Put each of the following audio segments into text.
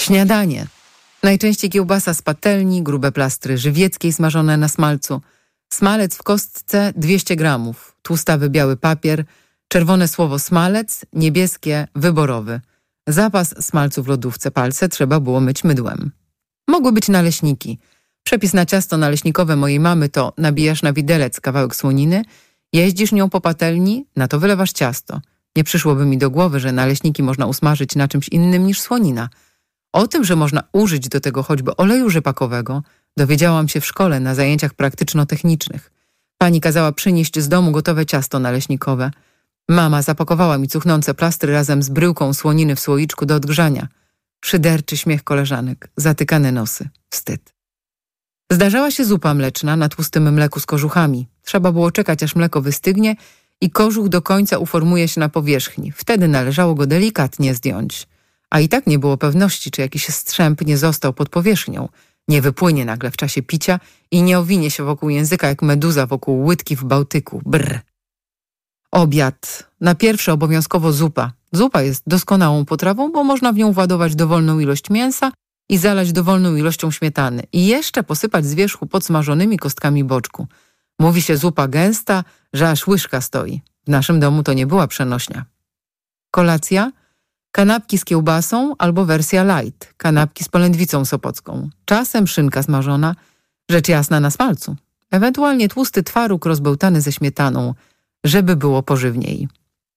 Śniadanie. Najczęściej kiełbasa z patelni, grube plastry żywieckiej smażone na smalcu, smalec w kostce 200 gramów, tłustawy biały papier, czerwone słowo smalec, niebieskie wyborowy. Zapas smalcu w lodówce, palce trzeba było myć mydłem. Mogły być naleśniki. Przepis na ciasto naleśnikowe mojej mamy to: nabijasz na widelec kawałek słoniny, jeździsz nią po patelni, na to wylewasz ciasto. Nie przyszłoby mi do głowy, że naleśniki można usmażyć na czymś innym niż słonina. O tym, że można użyć do tego choćby oleju rzepakowego, dowiedziałam się w szkole na zajęciach praktyczno-technicznych. Pani kazała przynieść z domu gotowe ciasto naleśnikowe. Mama zapakowała mi cuchnące plastry razem z bryłką słoniny w słoiczku do odgrzania. Szyderczy śmiech koleżanek, zatykane nosy, wstyd. Zdarzała się zupa mleczna na tłustym mleku z kożuchami. Trzeba było czekać, aż mleko wystygnie i kożuch do końca uformuje się na powierzchni. Wtedy należało go delikatnie zdjąć. A i tak nie było pewności, czy jakiś strzęp nie został pod powierzchnią, nie wypłynie nagle w czasie picia i nie owinie się wokół języka jak meduza wokół łydki w Bałtyku. Brr. Obiad. Na pierwsze obowiązkowo zupa. Zupa jest doskonałą potrawą, bo można w nią władować dowolną ilość mięsa i zalać dowolną ilością śmietany i jeszcze posypać z wierzchu podsmażonymi kostkami boczku. Mówi się zupa gęsta, że aż łyżka stoi. W naszym domu to nie była przenośnia. Kolacja. Kanapki z kiełbasą albo wersja light, kanapki z polędwicą sopocką, czasem szynka smażona, rzecz jasna na smalcu, ewentualnie tłusty twaróg rozbełtany ze śmietaną, żeby było pożywniej.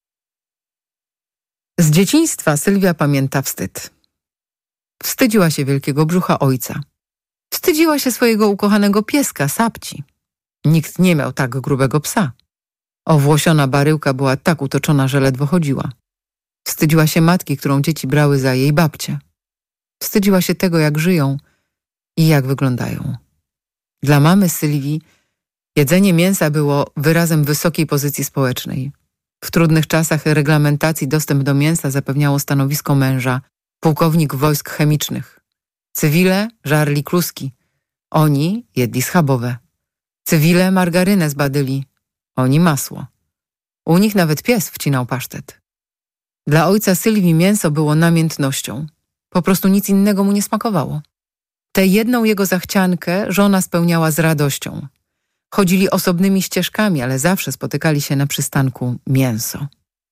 Z dzieciństwa Sylwia pamięta wstyd. Wstydziła się wielkiego brzucha ojca. Wstydziła się swojego ukochanego pieska, Sapci. Nikt nie miał tak grubego psa. Owłosiona baryłka była tak utoczona, że ledwo chodziła. Wstydziła się matki, którą dzieci brały za jej babcię. Wstydziła się tego, jak żyją i jak wyglądają. Dla mamy Sylwii jedzenie mięsa było wyrazem wysokiej pozycji społecznej. W trudnych czasach reglamentacji dostęp do mięsa zapewniało stanowisko męża, pułkownik wojsk chemicznych. Cywile żarli kluski. Oni jedli schabowe. Cywile margarynę z badyli. Oni masło. U nich nawet pies wcinał pasztet. Dla ojca Sylwii mięso było namiętnością. Po prostu nic innego mu nie smakowało. Tę jedną jego zachciankę żona spełniała z radością. Chodzili osobnymi ścieżkami, ale zawsze spotykali się na przystanku mięso.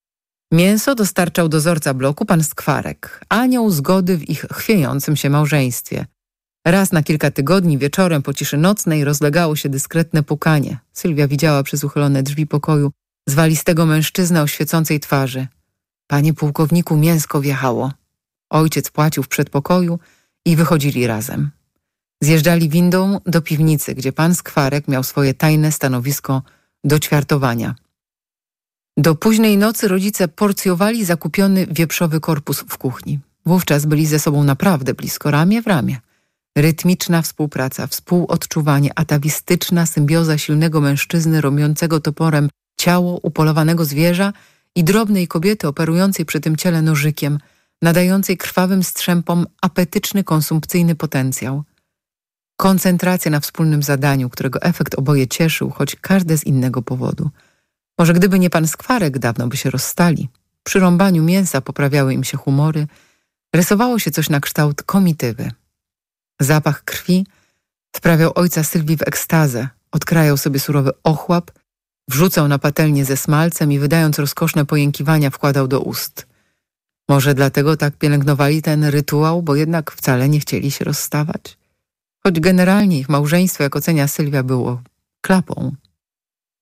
Mięso dostarczał dozorca bloku pan Skwarek, anioł zgody w ich chwiejącym się małżeństwie. Raz na kilka tygodni wieczorem po ciszy nocnej rozlegało się dyskretne pukanie. Sylwia widziała przez uchylone drzwi pokoju zwalistego mężczyznę o świecącej twarzy. Panie pułkowniku, mięsko wjechało. Ojciec płacił w przedpokoju i wychodzili razem. Zjeżdżali windą do piwnicy, gdzie pan Skwarek miał swoje tajne stanowisko do ćwiartowania. Do późnej nocy rodzice porcjowali zakupiony wieprzowy korpus w kuchni. Wówczas byli ze sobą naprawdę blisko, ramię w ramię. Rytmiczna współpraca, współodczuwanie, atawistyczna symbioza silnego mężczyzny robiącego toporem ciało upolowanego zwierza i drobnej kobiety operującej przy tym ciele nożykiem, nadającej krwawym strzępom apetyczny, konsumpcyjny potencjał. Koncentracja na wspólnym zadaniu, którego efekt oboje cieszył, choć każde z innego powodu. Może gdyby nie pan Skwarek, dawno by się rozstali. Przy rąbaniu mięsa poprawiały im się humory, rysowało się coś na kształt komitywy. Zapach krwi wprawiał ojca Sylwii w ekstazę, odkrajał sobie surowy ochłap, wrzucał na patelnię ze smalcem i wydając rozkoszne pojękiwania wkładał do ust. Może dlatego tak pielęgnowali ten rytuał, bo jednak wcale nie chcieli się rozstawać? Choć generalnie ich małżeństwo, jak ocenia Sylwia, było klapą.